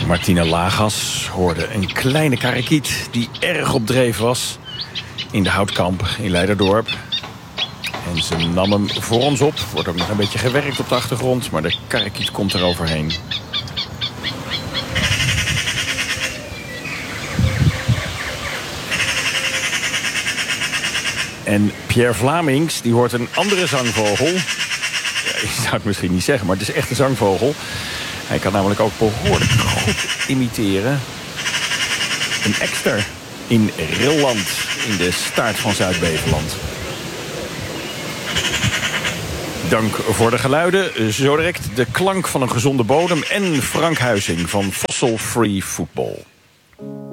Martina Lagas hoorde een kleine karakiet die erg op dreef was in de Houtkamp in Leiderdorp. En ze nam hem voor ons op. Wordt ook nog een beetje gewerkt op de achtergrond, maar de karakiet komt er overheen. En Pierre Vlamings, die hoort een andere zangvogel. Ja, ik zou het misschien niet zeggen, maar het is echt een zangvogel. Hij kan namelijk ook behoorlijk goed imiteren. Een ekster in Rilland, in de staart van Zuid-Beveland. Dank voor de geluiden. Zo direct de klank van een gezonde bodem en Frank Huizing van Fossil Free Football.